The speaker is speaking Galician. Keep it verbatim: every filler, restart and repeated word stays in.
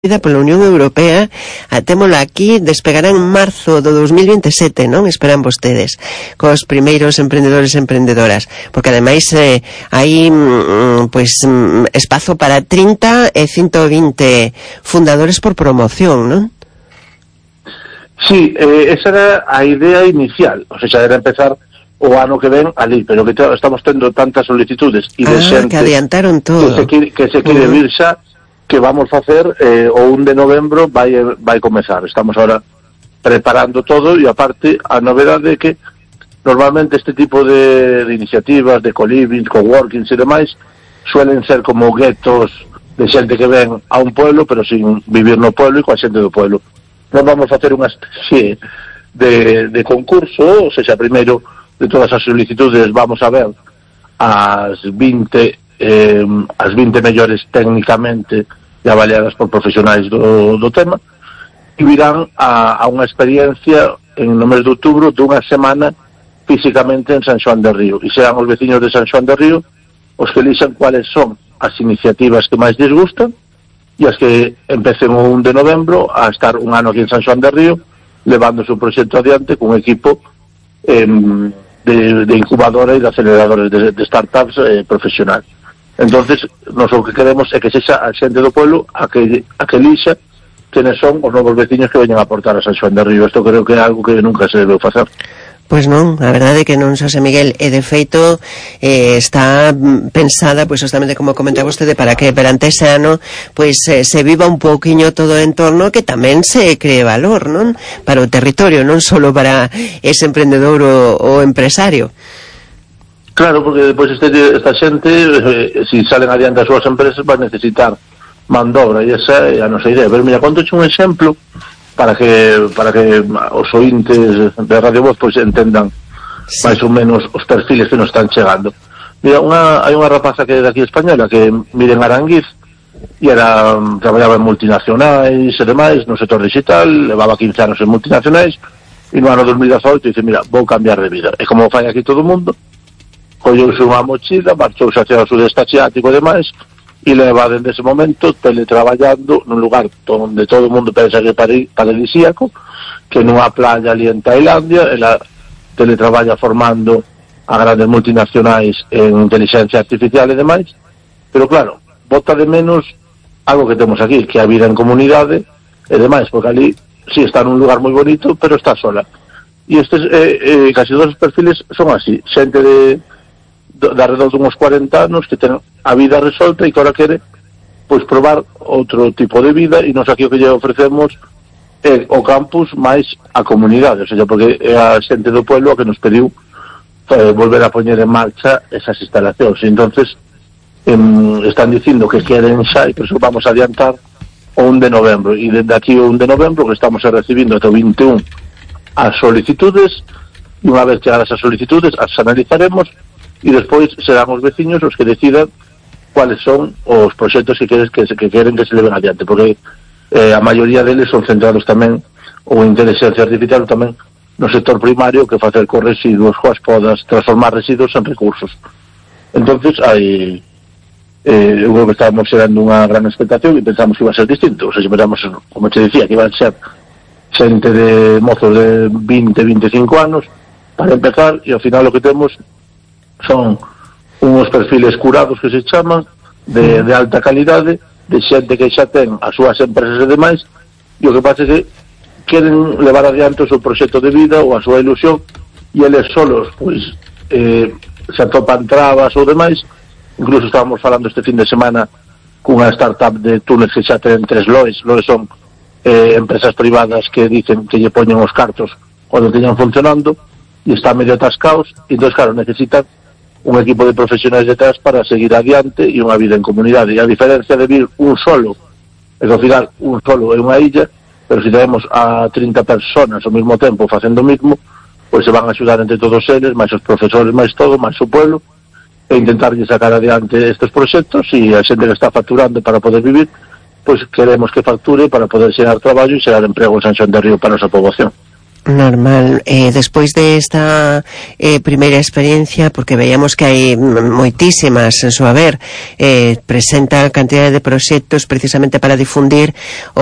pola Unión Europea, témola aquí, despegará en marzo do dos mil veintisiete, non? Esperan vostedes, cos primeiros emprendedores e emprendedoras, porque ademais eh, hai mm, pues, mm, espazo para trinta e ciento vinte fundadores por promoción, non? Sí, eh, esa era a idea inicial, o sea, era empezar o ano que ven ali, pero que te, estamos tendo tantas solicitudes e de ah, xente que adiantaron todo, que se quere, que se quere uh -huh. vir xa, que vamos facer eh, o un de novembro vai vai comezar. Estamos ahora preparando todo e aparte a novedade é que normalmente este tipo de, de iniciativas de co-living, coworkings e demais suelen ser como guetos de xente que ven a un pueblo pero sin vivir no pueblo e coa xente do pueblo. Non vamos facer unha especie de, de concurso, ou seja, primeiro de todas as solicitudes vamos a ver as vinte eh, as vinte mellores técnicamente e avaliadas por profesionais do, do tema, e virán a, a unha experiencia en no mes de outubro dunha semana físicamente en San Xoán de Río, e serán os veciños de San Xoán de Río os que elixan cuáles son as iniciativas que máis les gustan e as que empecen o un de novembro a estar un ano aquí en San Xoán de Río levando o seu proxecto adiante con un equipo eh, de, de incubadora e de aceleradores de, de startups eh, profesional. Entonces, nos o que queremos é que sexa a xente do pueblo a que, a que lixa quenes son os novos veciños que veñen a aportar a San Xoán de Río. Isto creo que é algo que nunca se debe facer. Pois non, a verdade é que non, Xosé Miguel, e de feito eh, está pensada, pois justamente como comentaba vostede, para que perante ese ano pois eh, se viva un pouquiño todo o entorno, que tamén se cree valor, non? Para o territorio, non só para ese emprendedor o, o empresario. Claro, porque depois este, esta xente, eh, si salen adiante as súas empresas, vai necesitar man de obra, e esa é a nosa idea. Pero mira, conto un exemplo para que para que os ointes de Radio Voz pois entendan sí. máis ou menos os perfiles que nos están chegando. Mira, unha, hai unha rapaza que é daqui española, que vive en Aranguiz, e era, traballaba en multinacionais e demais, no sector digital, levaba quince anos en multinacionais, e no ano dos mil dezaoito dice, mira, vou cambiar de vida. E como fai aquí todo o mundo, collouse unha mochila, marchouse hacia o sudeste asiático e demais, e leva dende ese momento teletraballando nun lugar onde todo o mundo pensa que é paradisíaco, que nunha playa ali en Tailandia, ela teletraballa formando a grandes multinacionais en inteligencia artificial e demais, pero claro, bota de menos algo que temos aquí, que é a vida en comunidade e demais, porque ali sí está nun lugar moi bonito, pero está sola. E estes, eh, eh, casi todos os perfiles son así, xente de de alrededor de uns cuarenta anos que ten a vida resolta e que ahora quere pois probar outro tipo de vida, e nos aquí o que lle ofrecemos é o campus máis a comunidade, ou seja, porque é a xente do pueblo que nos pediu eh, volver a poñer en marcha esas instalacións, e entonces em, están dicindo que queren xa, e por eso vamos a adiantar o un de novembro, e desde aquí o un de novembro que estamos recibindo ata o veintiún as solicitudes, e unha vez chegadas as solicitudes as analizaremos e despois serán os veciños os que decidan cuáles son os proxectos que, queres, que, que queren que se leven adiante, porque eh, a maioría deles son centrados tamén ou inteligencia artificial tamén no sector primario, que facer con residuos, coas podas, transformar residuos en recursos. Entonces hai eh, eu creo que estábamos xerando unha gran expectación e pensamos que iba a ser distinto, ou sea, pensamos, como te decía, que iban a ser xente de mozos de vinte, veinticinco anos para empezar, e ao final o que temos son uns perfiles curados que se chaman de, de alta calidade, de xente que xa ten as súas empresas e demais, e o que pasa é que queren levar adiante o seu proxecto de vida ou a súa ilusión, e eles solos pois eh, se atopan trabas ou demais. Incluso estábamos falando este fin de semana cunha startup de túneles que xa ten tres loes. Loes son eh, empresas privadas que dicen que lle poñen os cartos cando teñan funcionando, e está medio atascados, e entón, claro, necesitan un equipo de profesionais detrás para seguir adiante e unha vida en comunidade. E a diferencia de vir un solo, é que ao final un solo é unha illa, pero se tenemos a trinta personas ao mesmo tempo facendo o mismo, pois se van a axudar entre todos eles, máis os profesores, máis todo, máis o pueblo, e intentarlle sacar adiante estes proxectos, e a xente que está facturando para poder vivir, pois queremos que facture para poder xerar traballo e xerar emprego en San Xoán de Río para a nosa poboación. Normal. Eh, despois de esta eh, primeira experiencia, porque veíamos que hai moitísimas en su haber, eh, presenta cantidade de proxectos precisamente para difundir